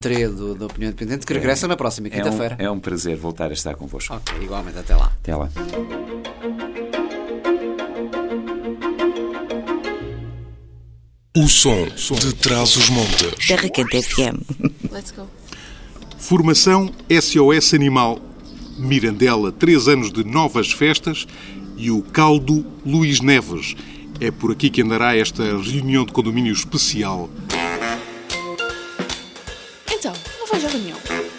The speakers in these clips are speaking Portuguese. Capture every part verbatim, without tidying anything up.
Do, da Opinião Independente, que regressa é, na próxima quinta-feira. É um, é um prazer voltar a estar convosco. Ok, igualmente, até lá. Até lá. O som de Trás-os-Montes. Terra Quente F M. Let's go. Formação S O S Animal. Mirandela, três anos de novas festas. E o caldo Luís Neves. É por aqui que andará esta reunião de condomínio especial. Então, não vais à reunião?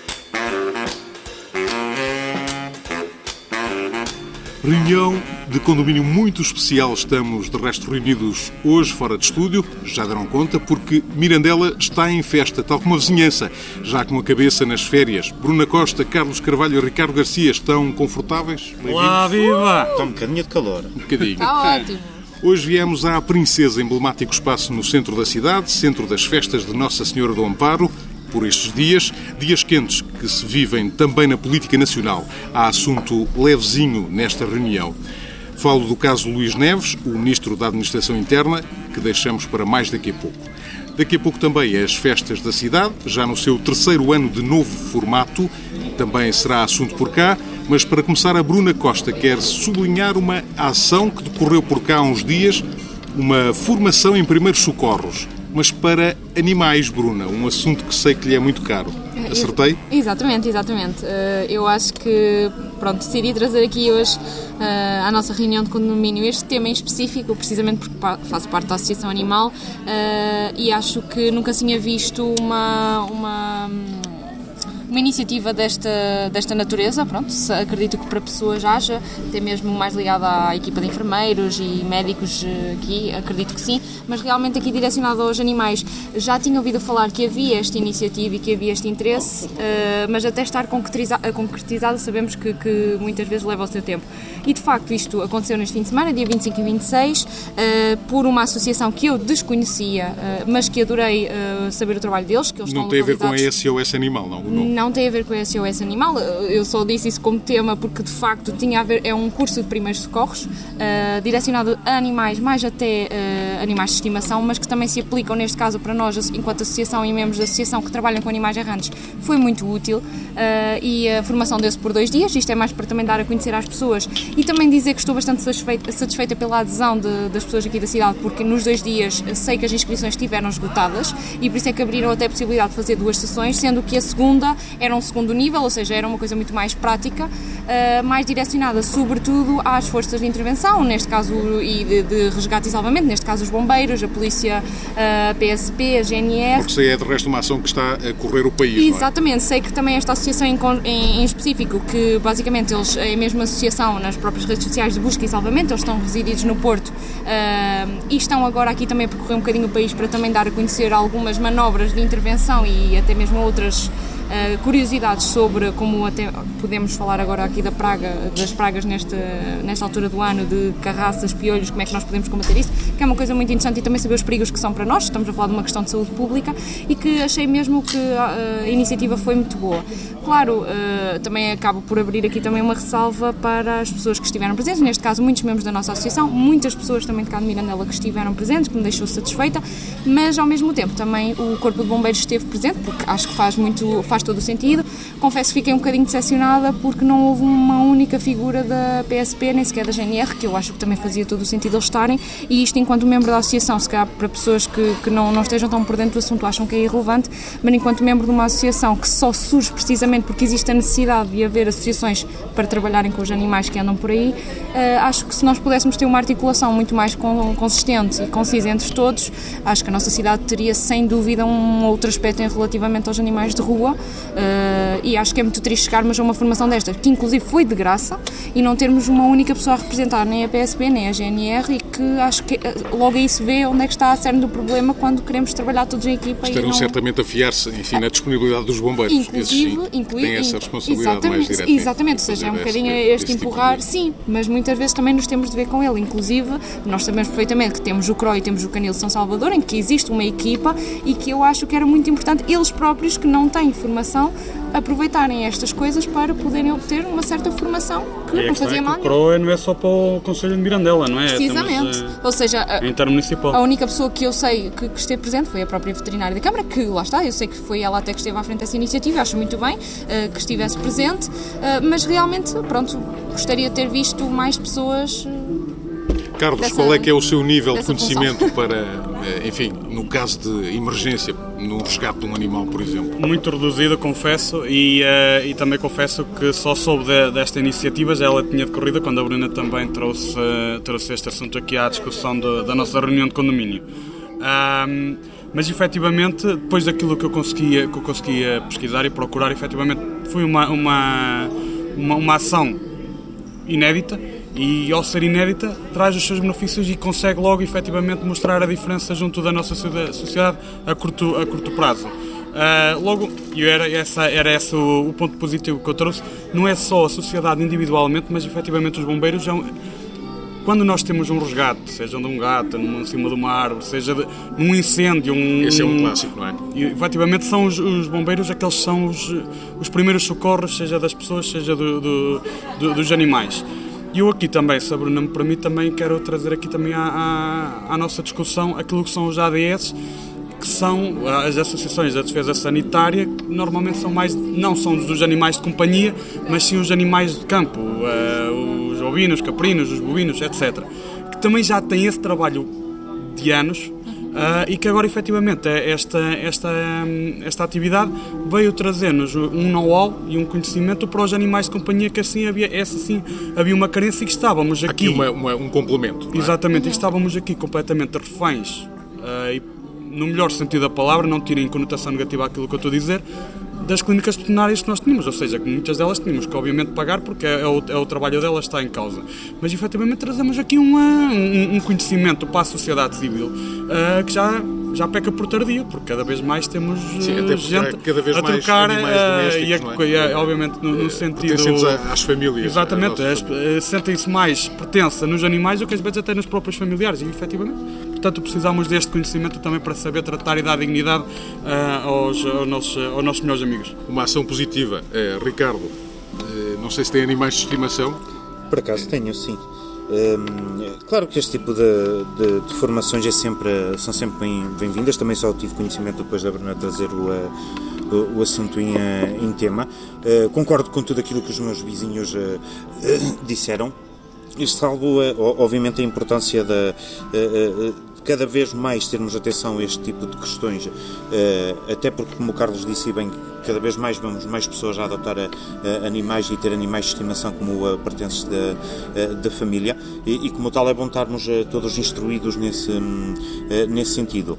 Reunião de condomínio muito especial. Estamos, de resto, reunidos hoje fora de estúdio. Já deram conta, porque Mirandela está em festa, tal como a vizinhança, já com a cabeça nas férias. Bruna Costa, Carlos Carvalho e Ricardo Garcia estão confortáveis? Olá, viva! Está um bocadinho de calor. Um bocadinho. Está ótimo. Hoje viemos à Princesa, emblemático espaço no centro da cidade, centro das festas de Nossa Senhora do Amparo. Por estes dias, dias quentes que se vivem também na política nacional. Há assunto levezinho nesta reunião. Falo do caso Luís Neves, o Ministro da Administração Interna, que deixamos para mais daqui a pouco. Daqui a pouco também as festas da cidade, já no seu terceiro ano de novo formato, também será assunto por cá, mas para começar a Bruna Costa quer sublinhar uma ação que decorreu por cá há uns dias, uma formação em primeiros socorros. Mas para animais, Bruna, um assunto que sei que lhe é muito caro. Acertei? Exatamente, exatamente. Eu acho que, pronto, decidi trazer aqui hoje à nossa reunião de condomínio este tema em específico, precisamente porque faço parte da Associação Animal e acho que nunca se tinha visto uma... uma uma iniciativa desta, desta natureza, pronto, acredito que para pessoas haja, até mesmo mais ligada à equipa de enfermeiros e médicos aqui, acredito que sim, mas realmente aqui direcionado aos animais. Já tinha ouvido falar que havia esta iniciativa e que havia este interesse, mas até estar concretizado sabemos que, que muitas vezes leva o seu tempo. E de facto isto aconteceu neste fim de semana, dia vinte e cinco e vinte e seis, por uma associação que eu desconhecia, mas que adorei saber o trabalho deles, que eles não estão tem a ver com a localizados... S O S Animal, não? Não. Não tem a ver com a S O S Animal, eu só disse isso como tema porque de facto tinha a ver, é um curso de primeiros socorros uh, direcionado a animais, mais até uh, animais de estimação, mas que também se aplicam neste caso para nós enquanto associação e membros da associação que trabalham com animais errantes. Foi muito útil uh, e a formação deu-se por dois dias, isto é mais para também dar a conhecer às pessoas e também dizer que estou bastante satisfeita, satisfeita pela adesão de, das pessoas aqui da cidade, porque nos dois dias sei que as inscrições estiveram esgotadas e por isso é que abriram até a possibilidade de fazer duas sessões, sendo que a segunda era um segundo nível, ou seja, era uma coisa muito mais prática, uh, mais direcionada sobretudo às forças de intervenção, neste caso, e de, de resgate e salvamento, neste caso os bombeiros, a polícia, a P S P, a G N R. Porque sei é de resto uma ação que está a correr o país, Exatamente, não é? Sei que também esta associação em, em, em específico, que basicamente eles, é a mesma associação nas próprias redes sociais de busca e salvamento, eles estão resididos no Porto uh, e estão agora aqui também a percorrer um bocadinho o país para também dar a conhecer algumas manobras de intervenção e até mesmo outras Uh, curiosidades sobre como até podemos falar agora aqui da praga, das pragas nesta, nesta altura do ano, de carraças, piolhos, como é que nós podemos combater isso, que é uma coisa muito interessante e também saber os perigos que são para nós, estamos a falar de uma questão de saúde pública e que achei mesmo que a, a iniciativa foi muito boa. Claro, uh, também acabo por abrir aqui também uma ressalva para as pessoas que estiveram presentes, neste caso muitos membros da nossa associação, muitas pessoas também de cá de Mirandela que estiveram presentes, que me deixou satisfeita, mas ao mesmo tempo também o Corpo de Bombeiros esteve presente, porque acho que faz muito, faz todo o sentido. Confesso que fiquei um bocadinho decepcionada porque não houve uma única figura da P S P, nem sequer da G N R, que eu acho que também fazia todo o sentido eles estarem, e isto enquanto membro da associação, se calhar para pessoas que, que não, não estejam tão por dentro do assunto acham que é irrelevante, mas enquanto membro de uma associação que só surge precisamente porque existe a necessidade de haver associações para trabalharem com os animais que andam por aí, uh, acho que se nós pudéssemos ter uma articulação muito mais consistente e concisa entre todos, acho que a nossa cidade teria sem dúvida um outro aspecto em relativamente aos animais de rua. Uh, e acho que é muito triste chegarmos a uma formação desta, que inclusive foi de graça, e não termos uma única pessoa a representar nem a P S P nem a G N R, e que acho que uh, logo aí se vê onde é que está a cerne do problema quando queremos trabalhar todos em equipa. Estarão e não... certamente a fiar-se, enfim, na disponibilidade dos bombeiros. Inclusive, Esses, sim, inclui, têm essa responsabilidade exatamente, mais direta. Exatamente, ou seja, é um bocadinho esse, este esse empurrar, tipo de... sim, mas muitas vezes também nos temos de ver com ele. Inclusive, nós sabemos perfeitamente que temos o C R O I e temos o Canil São Salvador, em que existe uma equipa e que eu acho que era muito importante, eles próprios que não têm formação população aproveitarem estas coisas para poderem obter uma certa formação que é não fazia é mal. O C R O E não é só para o Conselho de Mirandela, não é? Precisamente. Temos, Ou seja, a, intermunicipal. a única pessoa que eu sei que, que esteve presente foi a própria veterinária da Câmara, que lá está, eu sei que foi ela até que esteve à frente dessa iniciativa, acho muito bem uh, que estivesse presente, uh, mas realmente, pronto, gostaria de ter visto mais pessoas... Uh, Carlos, dessa, qual é que é o seu nível de conhecimento função. para, enfim, no caso de emergência, no resgate de um animal, por exemplo? Muito reduzido, confesso, e, uh, e também confesso que só soube de, desta iniciativa, já ela tinha decorrido, quando a Bruna também trouxe, uh, trouxe este assunto aqui à discussão de, da nossa reunião de condomínio. Um, mas, efetivamente, depois daquilo que eu conseguia, que eu conseguia pesquisar e procurar, efetivamente, foi uma, uma, uma, uma ação inédita. E, ao ser inédita, traz os seus benefícios e consegue logo, efetivamente, mostrar a diferença junto da nossa sociedade a curto, a curto prazo. Uh, logo, e era, essa, era esse o, o ponto positivo que eu trouxe, não é só a sociedade individualmente, mas, efetivamente, os bombeiros, é um, quando nós temos um resgate, seja de um gato, em cima de uma árvore, seja de, num incêndio... Um, Esse é um clássico, não é? E, efetivamente, são os, os bombeiros, aqueles são os, os primeiros socorros, seja das pessoas, seja do, do, do, dos animais. E eu aqui também, se a Bruna me permite, também quero trazer aqui também à, à, à nossa discussão aquilo que são os A D S, que são as associações da defesa sanitária, que normalmente são mais, não são dos animais de companhia, mas sim os animais de campo, uh, os ovinos, caprinos, os bovinos, etcétera. Que também já têm esse trabalho de anos. Uh, e que agora, efetivamente, esta, esta, esta atividade veio trazer-nos um know-how e um conhecimento para os animais de companhia, que assim havia, essa sim havia uma carência e que estávamos aqui... Aqui uma, uma, um complemento. Não é? Exatamente, e estávamos aqui completamente reféns, uh, e, no melhor sentido da palavra, não tirem conotação negativa àquilo que eu estou a dizer, das clínicas veterinárias que nós tínhamos, ou seja, que muitas delas tínhamos que obviamente pagar porque é o, é o trabalho delas está em causa. Mas efetivamente trazemos aqui uma, um, um conhecimento para a sociedade civil uh, que já, já peca por tardia, porque cada vez mais temos uh, Sim, até gente cada vez a mais trocar animais domésticos, uh, e a, não é? e a, obviamente no, no sentido... Pertencentes às famílias. Exatamente, nossas... uh, sentem-se mais pertença nos animais do que às vezes até nos próprios familiares e efetivamente... Portanto, precisamos deste conhecimento também para saber tratar e dar dignidade uh, aos, aos, nossos, aos nossos melhores amigos. Uma ação positiva. É, Ricardo, uh, não sei se tem animais de estimação. Por acaso tenho, sim. Um, claro que este tipo de, de, de formações é sempre, são sempre bem, bem-vindas. Também só tive conhecimento depois da Bruna trazer o, o, o assunto em, em tema. Uh, concordo com tudo aquilo que os meus vizinhos uh, uh, disseram. Isto salvo, uh, obviamente, a importância da... Uh, uh, cada vez mais termos atenção a este tipo de questões, até porque, como o Carlos disse bem, cada vez mais vemos mais pessoas a adotar animais e ter animais de estimação como pertences da, da família e, e como tal é bom estarmos todos instruídos nesse, nesse sentido.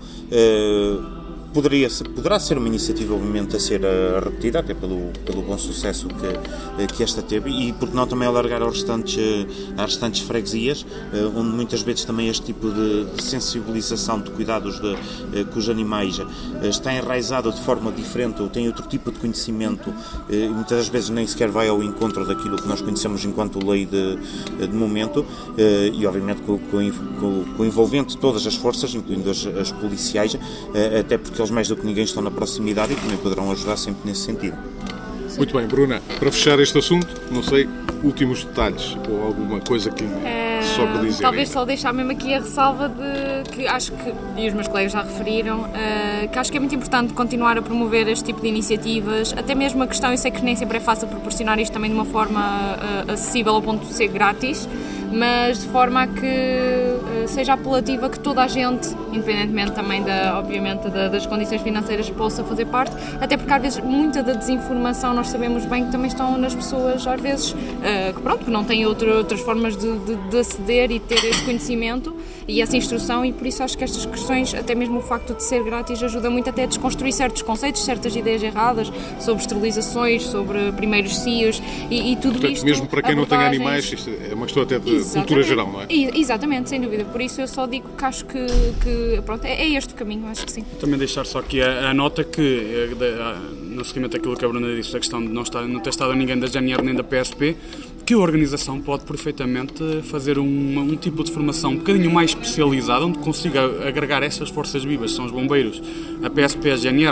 Poderia, poderá ser uma iniciativa, obviamente, a ser uh, repetida, até pelo, pelo bom sucesso que, uh, que esta teve, e por não também alargar aos restantes, uh, às restantes freguesias, uh, onde muitas vezes também este tipo de, de sensibilização, de cuidados de, uh, com os animais uh, está enraizado de forma diferente ou tem outro tipo de conhecimento uh, e muitas das vezes nem sequer vai ao encontro daquilo que nós conhecemos enquanto lei de, de momento, uh, e obviamente com, com, com, com o envolvente de todas as forças, incluindo as, as policiais, uh, até porque eles mais do que ninguém estão na proximidade e também poderão ajudar sempre nesse sentido. Muito bem, Bruna, para fechar este assunto, não sei, últimos detalhes ou alguma coisa que é, só para dizer. Talvez só deixar mesmo aqui a ressalva de que acho que, e os meus colegas já referiram, uh, que acho que é muito importante continuar a promover este tipo de iniciativas, até mesmo a questão, eu sei que nem sempre é fácil proporcionar isto também de uma forma uh, acessível ao ponto de ser grátis, mas de forma a que uh, seja apelativa, que toda a gente, independentemente também da, obviamente, da, das condições financeiras, possa fazer parte, até porque às vezes muita da desinformação nós sabemos bem que também estão nas pessoas, às vezes, uh, que pronto, que não têm outro, outras formas de, de, de aceder e ter esse conhecimento e essa instrução, e por isso acho que estas questões, até mesmo o facto de ser grátis, ajuda muito até a desconstruir certos conceitos, certas ideias erradas sobre esterilizações, sobre primeiros cios e, e tudo Portanto, isto. Mesmo para quem abordagens... não tem animais, isto é uma questão até de Exatamente. Cultura geral, não é? Exatamente, sem dúvida. Por isso eu só digo que acho que, que pronto, é, é este o caminho, acho que sim. Também deixar só aqui a, a nota que, no seguimento daquilo que a Bruna disse, a questão de não, estar, não ter estado ninguém da G N R nem da P S P, que a organização pode perfeitamente fazer um, um tipo de formação um bocadinho mais especializada, onde consiga agregar estas forças vivas, são os bombeiros, a P S P, a G N R,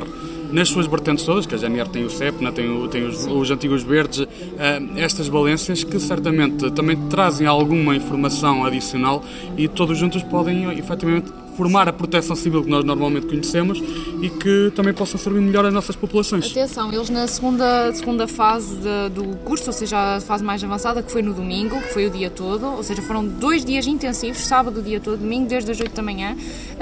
nas suas vertentes todas, que a G N R tem o CEPNA, tem, o, tem os, os antigos verdes, uh, estas valências que certamente também trazem alguma informação adicional e todos juntos podem, efetivamente, formar a proteção civil que nós normalmente conhecemos e que também possam servir melhor às nossas populações. Atenção, eles na segunda, segunda fase de, do curso, ou seja, a fase mais avançada, que foi no domingo, que foi o dia todo, ou seja, foram dois dias intensivos, sábado o dia todo, domingo desde as oito da manhã.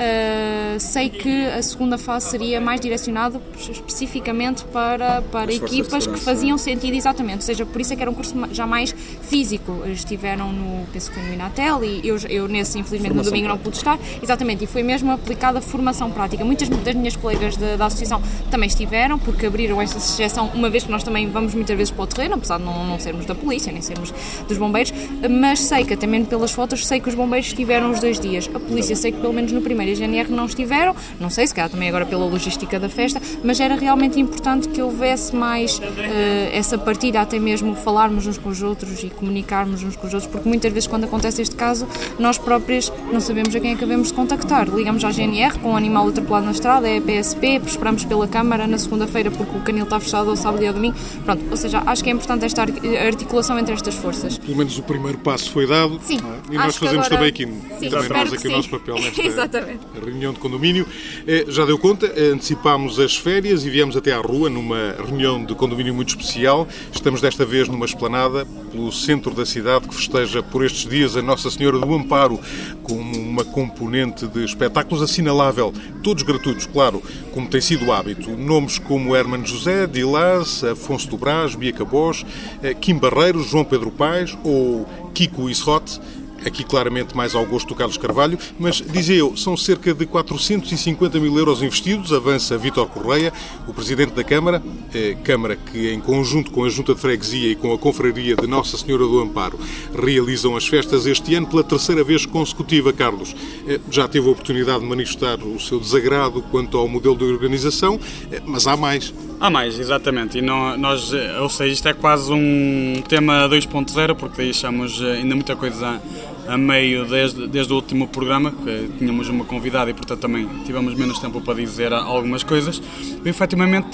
Uh, sei que a segunda fase seria mais direcionada especificamente para, para equipas que faziam sentido, exatamente, ou seja, por isso é que era um curso já mais físico. Estiveram no, penso que foi no Inatel e eu, eu nesse, infelizmente, formação no domingo prática. Não pude estar, exatamente, e foi mesmo aplicada a formação prática. Muitas das minhas colegas da, da associação também estiveram, porque abriram esta exceção, uma vez que nós também vamos muitas vezes para o terreno, apesar de não, não sermos da polícia, nem sermos dos bombeiros, mas sei que, até mesmo pelas fotos, sei que os bombeiros estiveram os dois dias. A polícia sei que pelo menos no primeiro e a G N R não estiveram, não sei, se calhar também agora pela logística da festa, mas era realmente importante que houvesse mais uh, essa partilha, até mesmo falarmos uns com os outros e comunicarmos uns com os outros, porque muitas vezes quando acontece este caso, nós próprios não sabemos a quem acabamos de contactar. Ligamos à G N R com um animal atropelado na estrada, é a P S P, esperamos pela Câmara na segunda-feira porque o canil está fechado ao sábado e ao domingo. Pronto, ou seja, acho que é importante esta articulação entre estas forças. Pelo menos o primeiro passo foi dado. Sim, é? E nós fazemos agora... também aqui, sim, também nós aqui sim. o nosso papel nesta Exatamente. reunião de condomínio. Já deu conta, antecipámos as férias e viemos até à rua numa reunião de condomínio muito especial. Estamos desta vez numa esplanada pelo centro da cidade que festeja por estes dias a Nossa Senhora do Amparo, com uma componente de espetáculos assinalável, todos gratuitos, claro, como tem sido o hábito. Nomes como Hermano José, Dilás, Afonso do Brás, Bia Cabós, Kim Barreiros, João Pedro Paes ou Kiko Isrote. Aqui claramente mais ao gosto do Carlos Carvalho, mas, dizia eu, são cerca de quatrocentos e cinquenta mil euros investidos, avança Vítor Correia, o Presidente da Câmara, eh, Câmara que em conjunto com a Junta de Freguesia e com a Confraria de Nossa Senhora do Amparo realizam as festas este ano pela terceira vez consecutiva. Carlos, eh, já teve a oportunidade de manifestar o seu desagrado quanto ao modelo de organização, eh, mas há mais. Há mais, exatamente, e não, nós, ou seja, isto é quase um tema dois ponto zero, porque deixamos ainda muita coisa a meio desde, desde o último programa, que tínhamos uma convidada e, portanto, também tivemos menos tempo para dizer algumas coisas. Eu, efetivamente,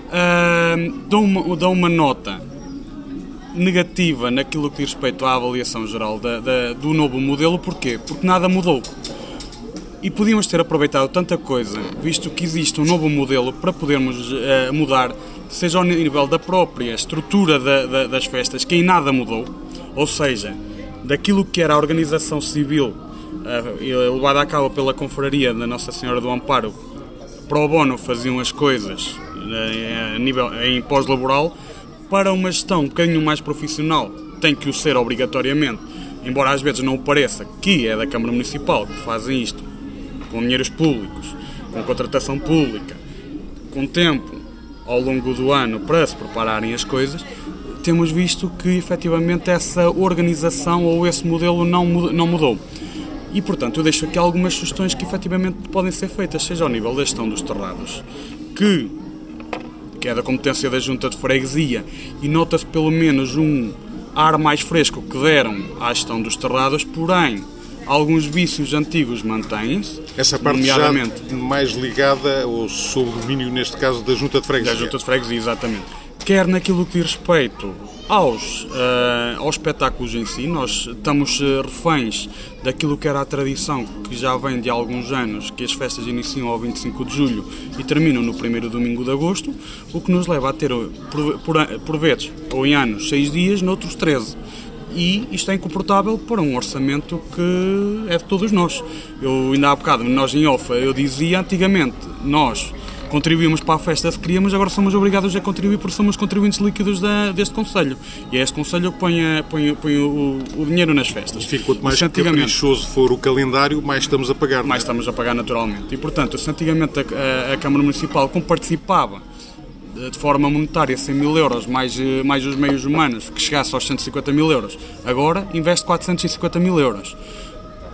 uh, dou, uma, dou uma nota negativa naquilo que diz respeito à avaliação geral da, da, do novo modelo. Porquê? Porque nada mudou. E podíamos ter aproveitado tanta coisa, visto que existe um novo modelo, para podermos uh, mudar, seja ao nível da própria estrutura da, da, das festas, que em nada mudou, ou seja, daquilo que era a organização civil uh, levada a cabo pela Confraria da Nossa Senhora do Amparo, pro bono faziam as coisas uh, a nível, em pós-laboral, para uma gestão um bocadinho mais profissional, tem que o ser obrigatoriamente, embora às vezes não o pareça, que é da Câmara Municipal que fazem isto, com dinheiros públicos, com contratação pública, com tempo ao longo do ano para se prepararem as coisas, temos visto que efetivamente essa organização ou esse modelo não, não mudou. E, portanto, eu deixo aqui algumas sugestões que efetivamente podem ser feitas, seja ao nível da gestão dos terrados, que, que é da competência da Junta de Freguesia, e nota-se pelo menos um ar mais fresco que deram à gestão dos terrados, porém, alguns vícios antigos mantêm-se. Essa parte nomeadamente, já mais ligada ao sob domínio, neste caso, da Junta de Freguesia. Da Junta de Freguesia, exatamente. Quer naquilo que diz respeito aos, uh, aos espetáculos em si, nós estamos uh, reféns daquilo que era a tradição que já vem de alguns anos, que as festas iniciam ao vinte e cinco de julho e terminam no primeiro domingo de agosto, o que nos leva a ter, por, por, por vezes, ou em anos, seis dias, noutros treze. E isto é incomportável para um orçamento que é de todos nós. Eu ainda há bocado, nós em off, eu dizia antigamente, nós contribuímos para a festa se queríamos, agora somos obrigados a contribuir porque somos contribuintes líquidos da, deste Conselho. E é este Conselho que põe, a, põe, põe o, o dinheiro nas festas. Enfim, quanto mais caprichoso for o calendário, mais estamos a pagar. Mais estamos a pagar naturalmente. E, portanto, se antigamente a, a, a Câmara Municipal, como participava de forma monetária cem mil euros, mais, mais os meios humanos, que chegasse aos cento e cinquenta mil euros, agora investe quatrocentos e cinquenta mil euros.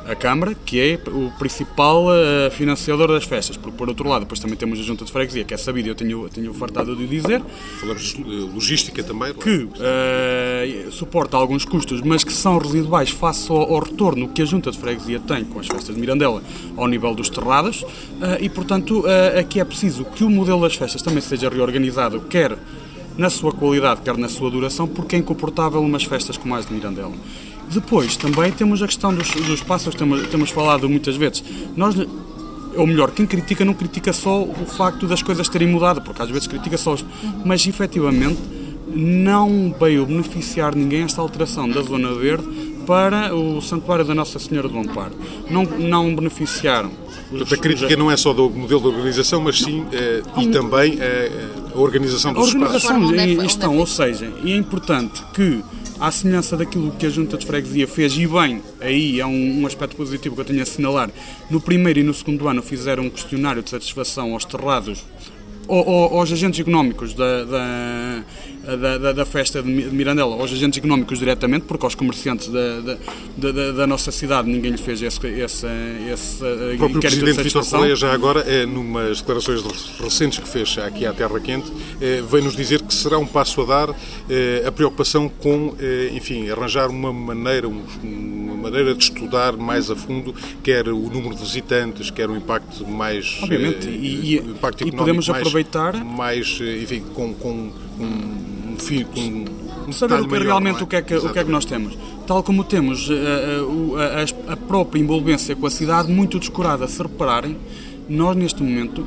a Câmara, que é o principal uh, financiador das festas, porque por outro lado depois também temos a Junta de Freguesia, que é sabido, eu tenho, tenho fartado de dizer. Falamos de logística também. Que uh, suporta alguns custos, mas que são residuais face ao, ao retorno que a Junta de Freguesia tem com as festas de Mirandela ao nível dos terrados, uh, e portanto uh, aqui é preciso que o modelo das festas também seja reorganizado, quer na sua qualidade, quer na sua duração, porque é incomportável umas festas como as de Mirandela. Depois, também temos a questão dos, dos pássaros, temos, temos falado muitas vezes. Nós, ou melhor, quem critica não critica só o facto das coisas terem mudado, porque às vezes critica só os... Mas, efetivamente, não veio beneficiar ninguém esta alteração da Zona Verde para o Santuário da Nossa Senhora do Amparo. Não, não beneficiaram. Portanto, a crítica não é só do modelo de organização, mas sim eh, e também eh, a organização dos espaços. A organização e estão, ou seja, e é importante que, à semelhança daquilo que a Junta de Freguesia fez, e bem, aí é um, um aspecto positivo que eu tenho a assinalar, no primeiro e no segundo ano fizeram um questionário de satisfação aos terrados, ou, ou, aos agentes económicos da, da, da, da, da festa de Mirandela, aos agentes económicos diretamente, porque aos comerciantes da, da, da, da nossa cidade ninguém lhe fez esse, esse, esse o próprio Presidente Vítor Correia, já agora, é, numas declarações recentes que fez aqui à Terra Quente, é, veio-nos dizer que será um passo a dar é, a preocupação com, é, enfim, arranjar uma maneira, um, uma maneira de estudar mais a fundo, quer o número de visitantes, quer o impacto mais... Obviamente, é, e, o impacto e podemos mais, aproveitar... Mais, enfim, com, com um... Um, um, um saber o que, maior, realmente é? o, que é que, o que é que nós temos. Tal como temos a, a, a própria envolvência com a cidade muito descurada. Se repararem, nós neste momento,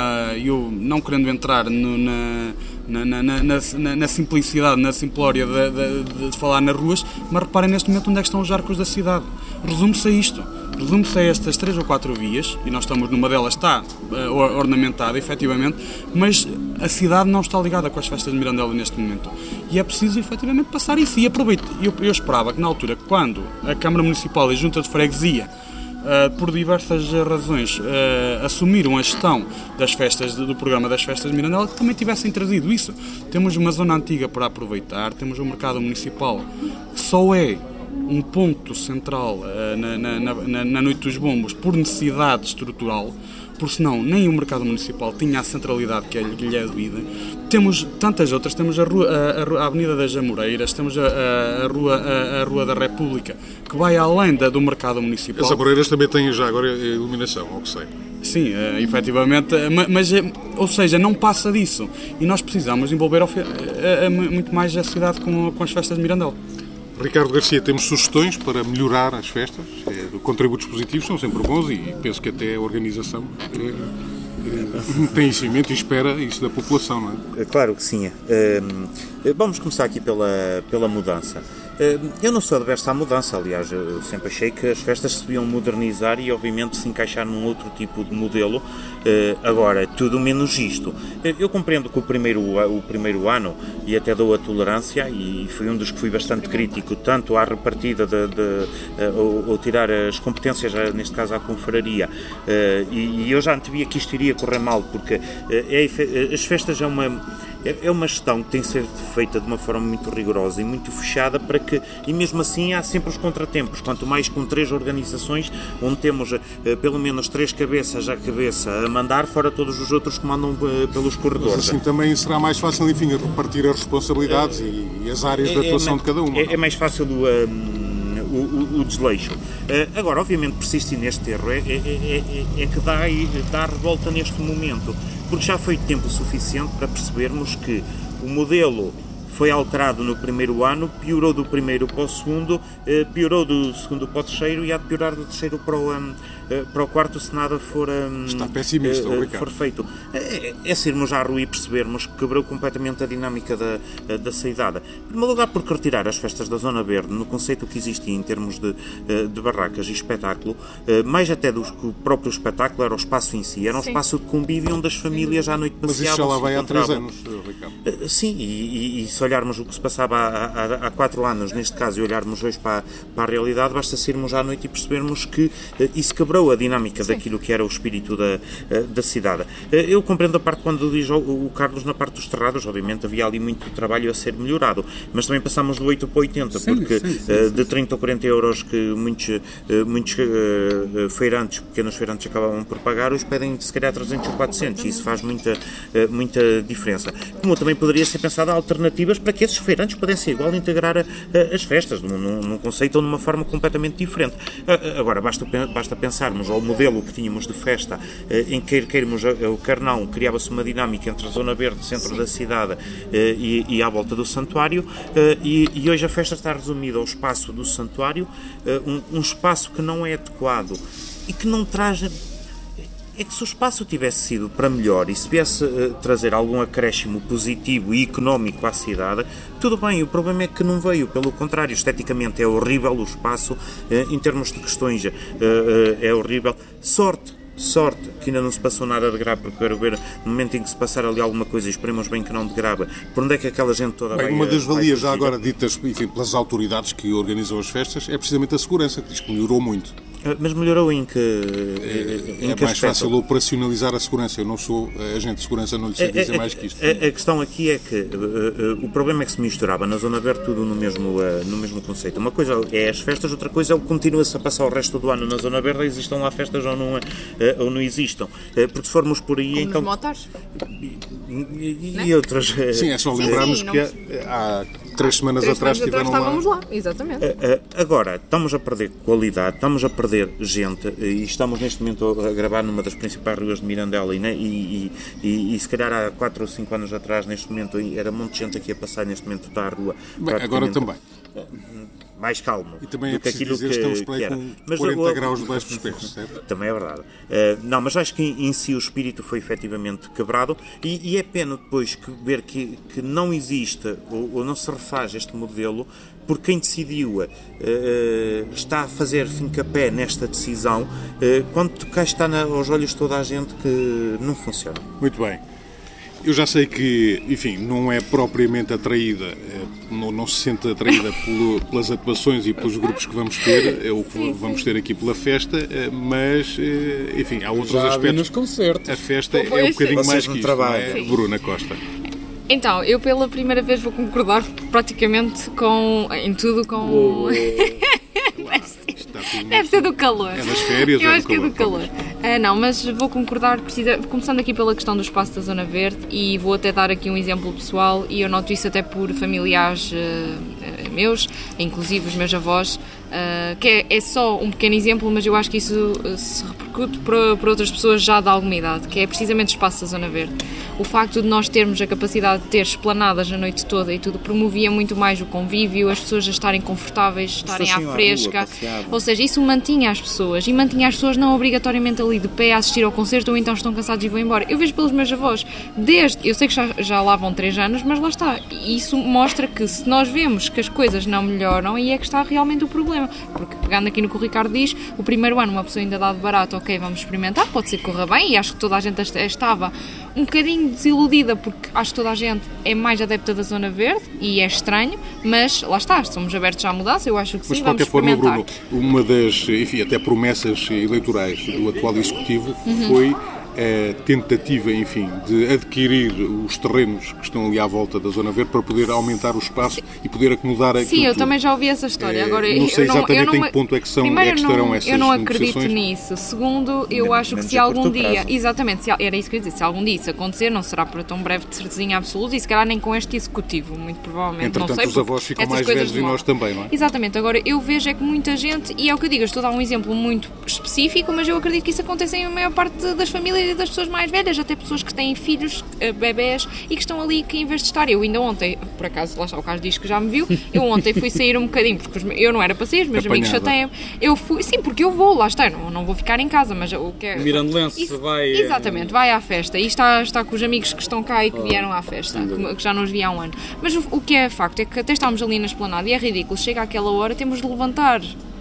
eu não querendo entrar no, na, na, na, na, na, na simplicidade, na simplória de, de, de falar nas ruas, mas reparem neste momento onde é que estão os arcos da cidade. Resume-se a isto. Resume-se a estas três ou quatro vias, e nós estamos numa delas, está uh, ornamentada, efetivamente, mas a cidade não está ligada com as festas de Mirandela neste momento. E é preciso, efetivamente, passar isso. E aproveito. Eu, eu esperava que, na altura, quando a Câmara Municipal e a Junta de Freguesia, uh, por diversas razões, uh, assumiram a gestão das festas, do programa das festas de Mirandela, que também tivessem trazido isso. Temos uma zona antiga para aproveitar, temos um mercado municipal que só é um ponto central uh, na, na, na, na Noite dos Bombos por necessidade estrutural, porque senão nem o mercado municipal tinha a centralidade que lhe é devida. Temos tantas outras, temos a, rua, a, a Avenida das Amoreiras, temos a, a, a, rua, a, a Rua da República, que vai além da, do mercado municipal. As Amoreiras também têm já agora iluminação, ao que sei. Sim, uh, efetivamente, mas, ou seja, não passa disso. E nós precisamos envolver a, a, a, muito mais a cidade com, com as festas de Mirandela. Ricardo Garcia, temos sugestões para melhorar as festas? É, contributos positivos são sempre bons e penso que até a organização é, é, tem isso em mente e espera isso da população, não é? Claro que sim. Uh, vamos começar aqui pela, pela mudança. Uh, eu não sou adverso à mudança, aliás, eu sempre achei que as festas se deviam modernizar e, obviamente, se encaixar num outro tipo de modelo. Uh, agora, tudo menos isto. Uh, eu compreendo que o primeiro, o primeiro ano, e até dou a tolerância, e fui um dos que fui bastante crítico, tanto à repartida de, de, uh, ou, ou tirar as competências, neste caso à confraria, uh, e, e eu já antevia que isto iria correr mal, porque uh, é, as festas é uma... É uma gestão que tem de ser feita de uma forma muito rigorosa e muito fechada para que, e mesmo assim há sempre os contratempos, quanto mais com três organizações, onde temos uh, pelo menos três cabeças à cabeça a mandar, fora todos os outros que mandam uh, pelos corredores. Mas assim também será mais fácil, enfim, repartir as responsabilidades é, e, e as áreas é, de atuação é, de cada uma. É, é mais fácil do... Um, O, o, o desleixo. Uh, agora, obviamente, persistir neste erro é, é, é, é que dá, dá revolta neste momento, porque já foi tempo suficiente para percebermos que o modelo foi alterado no primeiro ano, piorou do primeiro para o segundo, uh, piorou do segundo para o terceiro e há de piorar do terceiro para o, um, uh, para o quarto se nada for, um, Está pessimista, uh, uh, for feito. É, é sairmos à rua e percebermos que quebrou completamente a dinâmica da, da saidada. Em primeiro lugar, porque retirar as festas da Zona Verde, no conceito que existia em termos de, de barracas e espetáculo, mais até do que o próprio espetáculo, era o espaço em si, era um Sim. espaço de convívio onde as famílias à noite passeavam. Mas isso já lá vai há três anos, Ricardo. Sim, e, e, se olharmos o que se passava há, há, há quatro anos, neste caso, e olharmos hoje para, para a realidade, basta sairmos à noite e percebermos que isso quebrou a dinâmica Sim. daquilo que era o espírito da, da cidade. Eu compreendo a parte quando diz o Carlos na parte dos terrados, obviamente havia ali muito trabalho a ser melhorado, mas também passámos do oito para oitenta, sim, porque sim, sim, sim, de trinta ou quarenta euros que muitos, muitos feirantes, pequenos feirantes acabavam por pagar, hoje pedem se calhar trezentos ou quatrocentos, e isso faz muita, muita diferença. Como também poderia ser pensado alternativas para que esses feirantes pudessem igual integrar a, a, as festas, num, num conceito ou numa forma completamente diferente. Agora, basta, basta pensarmos ao modelo que tínhamos de festa, em que queirmos o Carnão, criava-se uma dinâmica entre a zona verde, centro Sim. da cidade e, e à volta do santuário, e, e hoje a festa está resumida ao espaço do santuário, um, um espaço que não é adequado e que não traz... É que se o espaço tivesse sido para melhor e se viesse uh, trazer algum acréscimo positivo e económico à cidade, tudo bem, o problema é que não veio, pelo contrário, esteticamente é horrível o espaço, uh, em termos de questões uh, uh, é horrível. Sorte, sorte que ainda não se passou nada de grave, porque quero ver no momento em que se passar ali alguma coisa, e esperemos bem que não de grave, por onde é que aquela gente toda bem, vai... Uma das valias já agora ditas, enfim, pelas autoridades que organizam as festas é precisamente a segurança, que diz que melhorou muito. Mas melhorou em que É, em é que mais aspecto? fácil operacionalizar a segurança. Eu não sou agente de segurança, não lhe sei dizer a, a, mais que isto. A, a questão aqui é que uh, uh, o problema é que se misturava na zona verde tudo no mesmo, uh, no mesmo conceito. Uma coisa é as festas, outra coisa é o que continua-se a passar o resto do ano na zona verde, existam lá festas ou não, uh, ou não existam. Uh, porque se formos por aí... Como então nos motores. E, e outras... Uh, sim, é só lembrarmos sim, sim, que não... há três semanas três atrás semanas estiveram atrás lá. estávamos lá, exatamente. Uh, uh, agora, estamos a perder qualidade, estamos a perder gente, e estamos neste momento a gravar numa das principais ruas de Mirandela, e, né, e, e, e, e se calhar há quatro ou cinco anos atrás, neste momento, era um monte de gente aqui a passar, neste momento está a rua. Bem, agora também. Mais calmo. E também do é que preciso aquilo dizer, que, estamos para aí que com mas quarenta o, graus debaixo dos pés, certo? Também é verdade. Uh, não, mas acho que em si o espírito foi efetivamente quebrado, e, e é pena depois que, ver que, que não existe ou, ou não se refaz este modelo, porque quem decidiu uh, está a fazer fincapé nesta decisão, uh, quando cá está na, aos olhos de toda a gente que não funciona. Muito bem. Eu já sei que, enfim, não é propriamente atraída, não, não se sente atraída pelo, pelas atuações e pelos grupos que vamos ter, é o que sim, vamos sim. ter aqui pela festa, mas, enfim, há outros já aspectos. Nos concertos. A festa é um bocadinho mais que isto, trabalho. Não é? Bruna Costa. Então, eu pela primeira vez vou concordar praticamente com, em tudo com... Deve ser do calor. É das férias, eu é acho que é do calor. Uh, não, mas vou concordar, precisa, começando aqui pela questão do espaço da Zona Verde, e vou até dar aqui um exemplo pessoal, e eu noto isso até por familiares uh, meus, inclusive os meus avós, uh, que é, é só um pequeno exemplo, mas eu acho que isso uh, se repercute para, para outras pessoas já de alguma idade, que é precisamente o espaço da Zona Verde. O facto de nós termos a capacidade de ter esplanadas a noite toda e tudo promovia muito mais o convívio, as pessoas a estarem confortáveis, estarem à fresca, ou seja, isso mantinha as pessoas, e mantinha as pessoas não obrigatoriamente ali de pé a assistir ao concerto, ou então estão cansados e vão embora. Eu vejo pelos meus avós, desde, eu sei que já, já lá vão três anos, mas lá está, isso mostra que se nós vemos que as coisas não melhoram, aí é que está realmente o problema, porque pegando aqui no que o Ricardo diz, o primeiro ano uma pessoa ainda dá de barato, ok, vamos experimentar, pode ser que corra bem, e acho que toda a gente estava um bocadinho desiludida, porque acho que toda a gente é mais adepta da Zona Verde, e é estranho, mas lá está, somos abertos à mudança, eu acho que sim, mas, vamos experimentar. Mas, de qualquer forma, Bruno, uma das, enfim, até promessas eleitorais do atual Executivo uhum. foi a tentativa, enfim, de adquirir os terrenos que estão ali à volta da Zona Verde para poder aumentar o espaço Sim. e poder acomodar aquilo. Sim, eu tudo. também já ouvi essa história. É, Agora, não sei eu não, exatamente eu não, em que ponto é que, são, primeiro, é que estarão essas eu não acredito negociações. nisso. Segundo, eu Men- acho que se algum dia, prazo. exatamente, se, era isso que eu ia dizer, se algum dia isso acontecer, não será para tão breve de certezinha absoluta, e se calhar nem com este executivo, muito provavelmente. Entretanto, não sei, os avós ficam mais velhos e nós também, não é? Exatamente. Agora, eu vejo é que muita gente, e é o que eu digo, eu estou a dar um exemplo muito específico, mas eu acredito que isso acontece em maior parte das famílias e das pessoas mais velhas, até pessoas que têm filhos, bebés, e que estão ali que em vez de estar, eu ainda ontem, por acaso, lá está, o Carlos diz que já me viu, eu ontem fui sair um bocadinho, porque eu não era para sair, os meus Apanhada. amigos chateiam, eu fui, sim, porque eu vou, lá está, eu não, não vou ficar em casa, mas o que é... Mirandelense isso, vai... Exatamente, vai à festa, e está, está com os amigos que estão cá e que vieram à festa, que, que já nos vi há um ano, mas o, o que é facto é que até estávamos ali na esplanada, e é ridículo, chega àquela hora, temos de levantar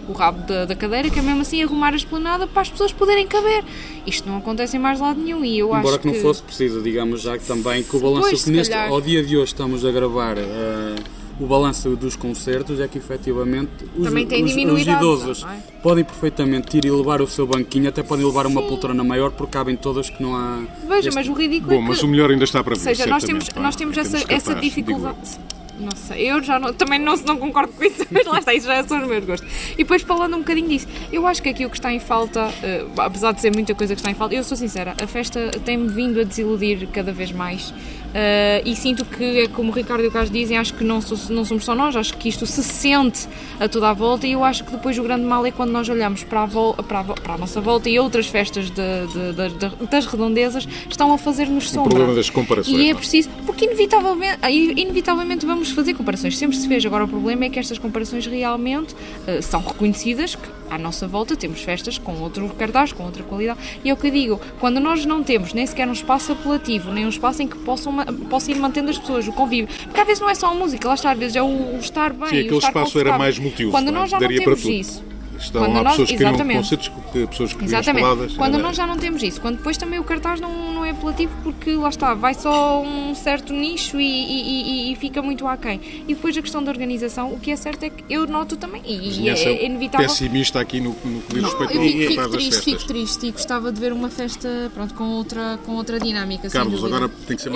o rabo da, da cadeira, que é mesmo assim arrumar a esplanada para as pessoas poderem caber. Isto não acontece em mais lado nenhum e eu Embora acho que não que... fosse preciso, digamos já que também que o balanço Pois, que neste, calhar. ao dia de hoje estamos a gravar uh, o balanço dos concertos é que efetivamente os, Também tem os, os diminuído a idosos adesão, não é? podem perfeitamente ir e levar o seu banquinho, até podem levar uma poltrona maior porque cabem todas que não há... Veja, este- mas o ridículo Bom, é que... mas o melhor ainda está para vir. Ou seja, nós temos, certamente, não é? nós temos Em essa, termos essa capazes, digo eu. dificuldade. Não sei, eu já não, também não, não concordo com isso, mas lá está, isso já são os meus gostos. E depois falando um bocadinho disso, eu acho que aqui o que está em falta, uh, apesar de ser muita coisa que está em falta, eu sou sincera, a festa tem-me vindo a desiludir cada vez mais. Uh, e sinto que, é como o Ricardo e o Carlos dizem, acho que não, sou, não somos só nós, acho que isto se sente a toda a volta e eu acho que depois o grande mal é quando nós olhamos para a, vo, para a, para a nossa volta e outras festas de, de, de, de, das redondezas estão a fazer-nos sombra. O problema das comparações. E é não é? preciso, porque inevitavelmente, inevitavelmente vamos fazer comparações, sempre se fez, agora o problema é que estas comparações realmente uh, são reconhecidas, que à nossa volta temos festas com outro cartaz, com outra qualidade, e é o que eu digo, quando nós não temos nem sequer um espaço apelativo, nem um espaço em que possam possa ir mantendo as pessoas, o convívio. Porque às vezes não é só a música, lá está, às vezes é o, o estar bem. Sim, o aquele estar espaço era confortável. mais multiuso. Quando não é? nós já Daria não para temos tudo. isso. Estavam Quando lá nós- pessoas que queriam exatamente. concertos, que- pessoas que queriam Exatamente. escaladas. Quando era- nós já não temos isso, quando depois também o cartaz não, não é apelativo porque lá está, vai só um certo nicho e, e, e, e fica muito aquém. E depois a questão da organização, o que é certo é que eu noto também, e, e Vizinhança é inevitável. pessimista aqui no, no que diz Não, respeito eu ao fico, cartaz fico das triste, festas. fico triste e gostava de ver uma festa pronto, com, outra, com outra dinâmica. sem Carlos, dúvida. agora tem que ser mais